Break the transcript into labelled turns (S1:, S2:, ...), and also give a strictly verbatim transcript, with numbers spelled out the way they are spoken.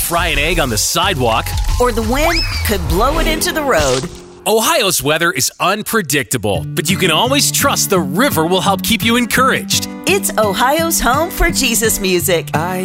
S1: fry an egg on the sidewalk,
S2: or the wind could blow it into the road.
S1: Ohio's weather is unpredictable, but you can always trust the river will help keep you encouraged.
S2: It's Ohio's home for Jesus music.
S3: I